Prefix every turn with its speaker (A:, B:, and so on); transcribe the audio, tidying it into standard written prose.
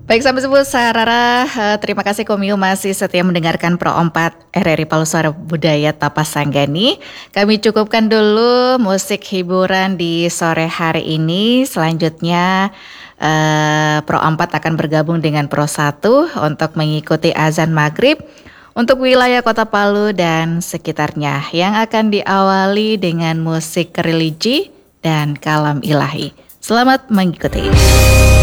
A: Baik sampai sebut Sarara, terima kasih Komio masih setia mendengarkan Pro 4 RRI Palu Suara Budaya Tapas Sanggani. Kami cukupkan dulu musik hiburan di sore hari ini. Selanjutnya Pro 4 akan bergabung dengan Pro 1 untuk mengikuti azan maghrib untuk wilayah Kota Palu dan sekitarnya yang akan diawali dengan musik religi dan kalam ilahi. Selamat mengikuti.